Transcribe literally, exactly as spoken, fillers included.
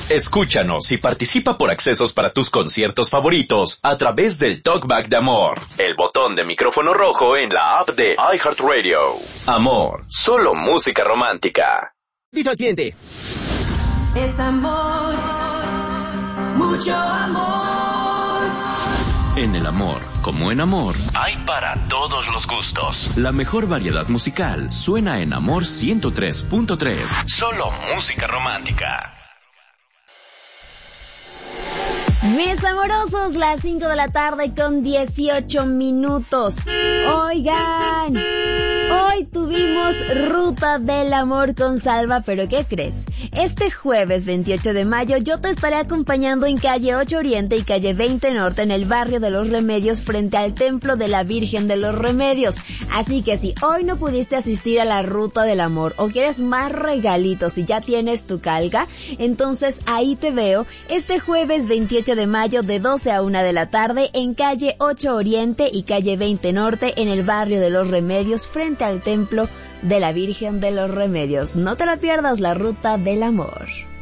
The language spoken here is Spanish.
Escúchanos y participa por accesos para tus conciertos favoritos a través del Talkback de Amor, el botón de micrófono rojo en la app de iHeartRadio. Amor, solo música romántica. Dice al cliente. Es amor, mucho amor. En el amor, como en amor, hay para todos los gustos. La mejor variedad musical suena en Amor ciento tres punto tres. Solo música romántica. Mis amorosos, las cinco de la tarde con dieciocho minutos. Oigan, hoy tuvimos Ruta del Amor con Salva, pero ¿qué crees? Este jueves veintiocho de mayo yo te estaré acompañando en calle ocho Oriente y calle veinte Norte en el barrio de Los Remedios frente al Templo de la Virgen de los Remedios. Así que si hoy no pudiste asistir a la Ruta del Amor o quieres más regalitos y ya tienes tu calca, entonces ahí te veo este jueves veintiocho de mayo de doce a una de la tarde en calle ocho Oriente y calle veinte Norte en el barrio de Los Remedios frente al Templo de la Virgen de los Remedios. No te la pierdas, la Ruta del Amor.